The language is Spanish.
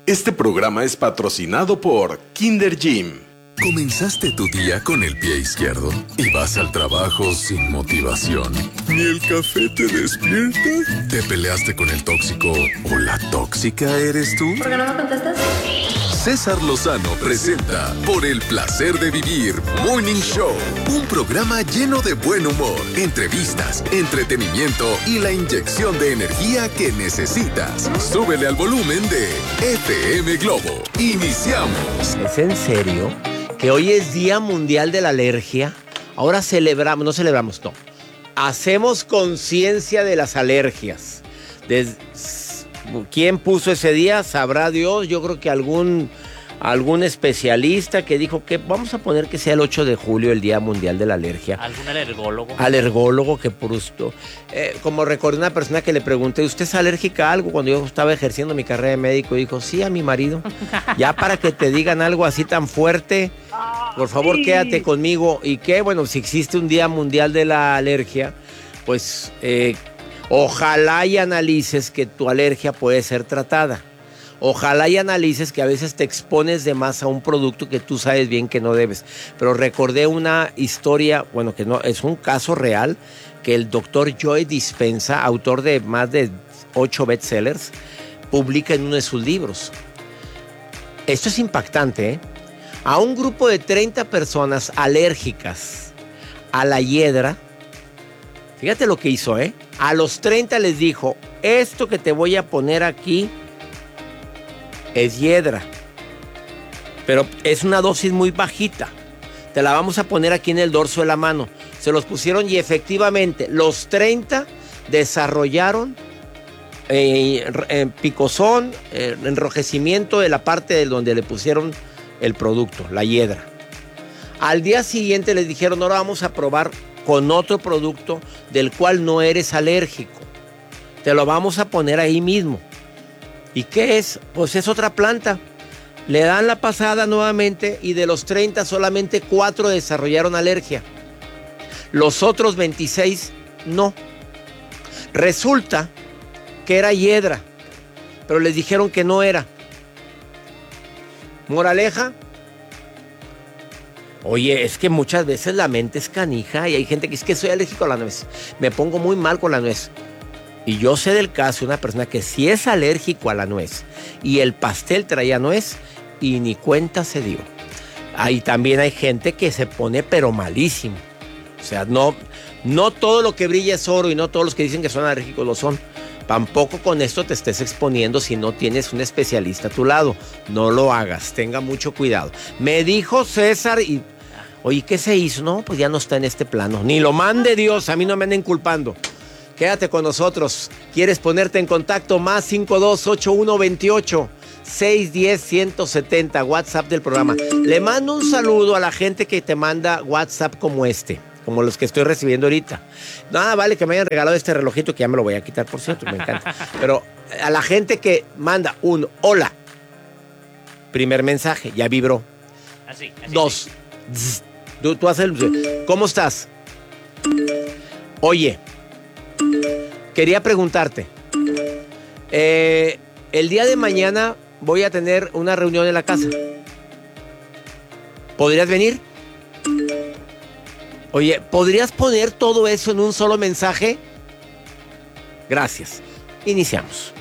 Este programa es patrocinado por Kinder Gym. ¿Comenzaste tu día con el pie izquierdo y vas al trabajo sin motivación? ¿Ni el café te despierta? ¿Te peleaste con el tóxico o la tóxica eres tú? ¿Por qué no me contestas? César Lozano presenta Por el placer de vivir Morning Show, un programa lleno de buen humor, entrevistas, entretenimiento y la inyección de energía que necesitas. Súbele al volumen de FM Globo. Iniciamos. ¿Es en serio que hoy es Día Mundial de la Alergia? Ahora no celebramos, no. Hacemos conciencia de las alergias. ¿Quién puso ese día? Sabrá Dios. Yo creo que algún especialista que dijo que vamos a poner que sea el 8 de julio, el Día Mundial de la Alergia. ¿Algún alergólogo? Alergólogo que por gusto. Como recordé una persona que le pregunté, ¿usted es alérgica a algo? Cuando yo estaba ejerciendo mi carrera de médico, dijo, sí, a mi marido. Ya para que te digan algo así tan fuerte, por favor, quédate conmigo. ¿Y qué? Bueno, si existe un Día Mundial de la Alergia, pues ojalá y analices que tu alergia puede ser tratada. Ojalá y analices que a veces te expones de más a un producto que tú sabes bien que no debes. Pero recordé una historia, bueno, que no, es un caso real, que el doctor Joe Dispenza, autor de más de 8 bestsellers, publica en uno de sus libros. Esto es impactante, ¿eh? A un grupo de 30 personas alérgicas a la hiedra, fíjate lo que hizo, ¿eh? A los 30 les dijo, esto que te voy a poner aquí es hiedra, pero es una dosis muy bajita. Te la vamos a poner aquí en el dorso de la mano. Se los pusieron y efectivamente los 30 desarrollaron picozón, enrojecimiento de la parte de donde le pusieron el producto, la hiedra. Al día siguiente les dijeron, ahora vamos a probar con otro producto del cual no eres alérgico. Te lo vamos a poner ahí mismo. ¿Y qué es? Pues es otra planta. Le dan la pasada nuevamente y de los 30 solamente 4 desarrollaron alergia. Los otros 26 no. Resulta que era hiedra, pero les dijeron que no era. Moraleja. Oye, es que muchas veces la mente es canija y hay gente que es que soy alérgico a la nuez. Me pongo muy mal con la nuez. Y yo sé del caso de una persona que sí es alérgico a la nuez y el pastel traía nuez y ni cuenta se dio. Ahí también hay gente que se pone pero malísimo. O sea, no todo lo que brilla es oro y no todos los que dicen que son alérgicos lo son. Tampoco con esto te estés exponiendo si no tienes un especialista a tu lado. No lo hagas, tenga mucho cuidado. Me dijo César y... Oye, ¿qué se hizo? No, pues ya no está en este plano. Ni lo mande Dios, a mí no me anden culpando. Quédate con nosotros. ¿Quieres ponerte en contacto? Más 528128-610-170, WhatsApp del programa. Le mando un saludo a la gente que te manda WhatsApp como este, como los que estoy recibiendo ahorita. Nada, vale que me hayan regalado este relojito que ya me lo voy a quitar, por cierto, me encanta. Pero a la gente que manda un hola, primer mensaje, ya vibró. Así. 2, tú haces el... ¿Cómo estás? Oye, quería preguntarte, el día de mañana voy a tener una reunión en la casa. ¿Podrías venir? Oye, ¿podrías poner todo eso en un solo mensaje? Gracias. Iniciamos.